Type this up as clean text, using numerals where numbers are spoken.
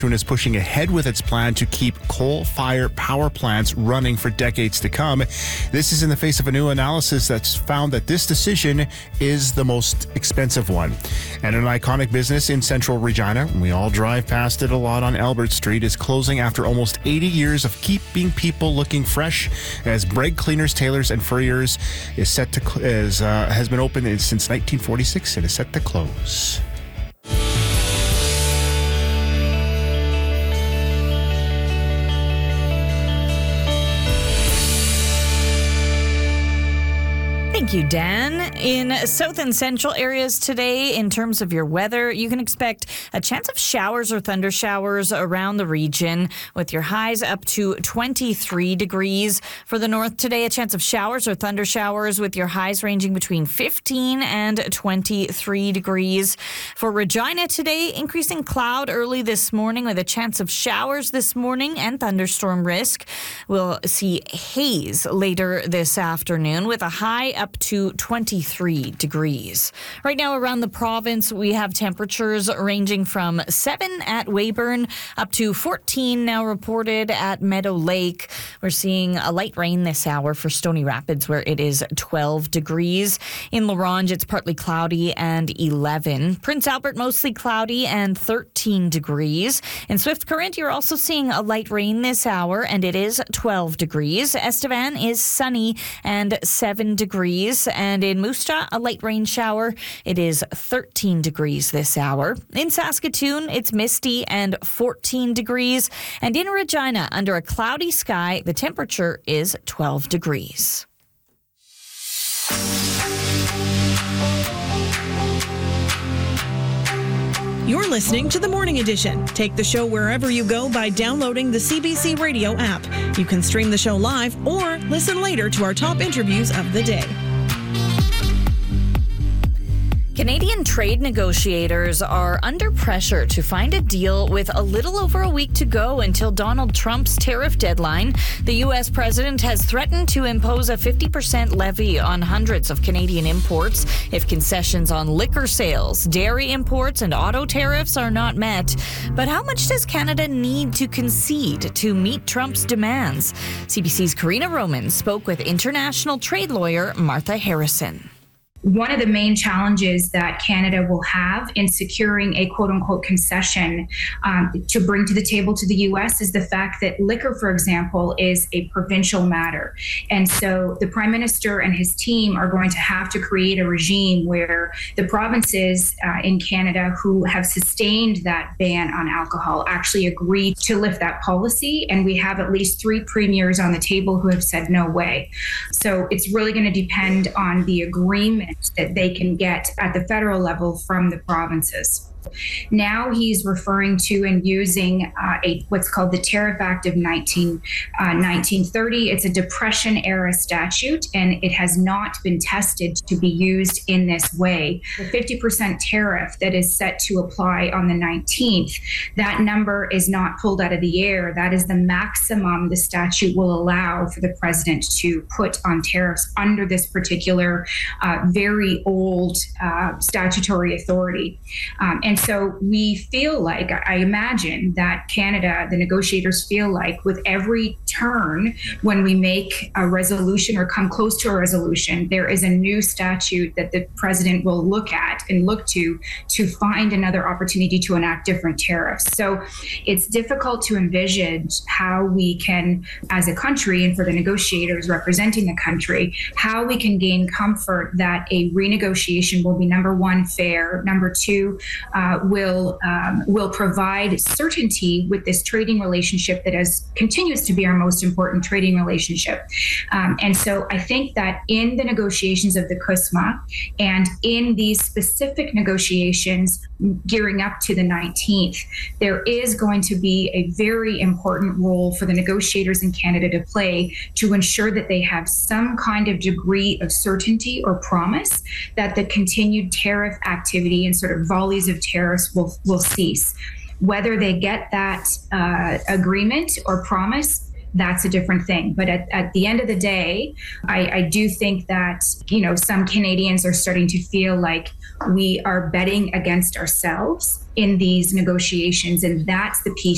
is pushing ahead with its plan to keep coal-fired power plants running for decades to come. This is in the face of a new analysis that's found that this decision is the most expensive one. And an iconic business in central Regina, we all drive past it a lot on Albert Street, is closing after almost 80 years of keeping people looking fresh, as Bragg Cleaners, Tailors and Furriers has been open since 1946 and is set to close. Thank you, Dan. In south and central areas today, in terms of your weather, you can expect a chance of showers or thunder showers around the region, with your highs up to 23 degrees. For the north today, a chance of showers or thunder showers with your highs ranging between 15 and 23 degrees. For Regina today, increasing cloud early this morning with a chance of showers this morning and thunderstorm risk. We'll see haze later this afternoon with a high up to 23 degrees. Right now around the province, we have temperatures ranging from 7 at Weyburn up to 14 now reported at Meadow Lake. We're seeing a light rain this hour for Stony Rapids, where it is 12 degrees. In La Ronge, it's partly cloudy and 11. Prince Albert, mostly cloudy and 13 degrees. In Swift Current, you're also seeing a light rain this hour, and it is 12 degrees. Estevan is sunny and 7 degrees. And in Moose Jaw, a light rain shower. It is 13 degrees this hour. In Saskatoon, it's misty and 14 degrees. And in Regina, under a cloudy sky, the temperature is 12 degrees. You're listening to The Morning Edition. Take the show wherever you go by downloading the CBC Radio app. You can stream the show live or listen later to our top interviews of the day. Canadian trade negotiators are under pressure to find a deal with a little over a week to go until Donald Trump's tariff deadline. The U.S. president has threatened to impose a 50% levy on hundreds of Canadian imports if concessions on liquor sales, dairy imports, and auto tariffs are not met. But how much does Canada need to concede to meet Trump's demands? CBC's Karina Roman spoke with international trade lawyer Martha Harrison. One of the main challenges that Canada will have in securing a quote-unquote concession to bring to the table to the U.S. is the fact that liquor, for example, is a provincial matter. And so the Prime Minister and his team are going to have to create a regime where the provinces in Canada who have sustained that ban on alcohol actually agree to lift that policy. And we have at least 3 premiers on the table who have said no way. So it's really going to depend on the agreement that they can get at the federal level from the provinces. Now he's referring to and using what's called the Tariff Act of 1930. It's a Depression-era statute, and it has not been tested to be used in this way. The 50% tariff that is set to apply on the 19th, that number is not pulled out of the air. That is the maximum the statute will allow for the president to put on tariffs under this particular very old statutory authority. And so we feel like, I imagine that Canada, the negotiators feel like with every turn when we make a resolution or come close to a resolution, there is a new statute that the president will look at and look to find another opportunity to enact different tariffs. So it's difficult to envision how we can, as a country, and for the negotiators representing the country, how we can gain comfort that a renegotiation will be, number one, fair, number two, will provide certainty with this trading relationship that continues to be our most important trading relationship. And so I think that in the negotiations of the CUSMA and in these specific negotiations gearing up to the 19th, there is going to be a very important role for the negotiators in Canada to play to ensure that they have some kind of degree of certainty or promise that the continued tariff activity and sort of volleys of tariffs will cease. Whether they get that agreement or promise, that's a different thing. But at the end of the day, I do think that, some Canadians are starting to feel like we are betting against ourselves in these negotiations. And that's the piece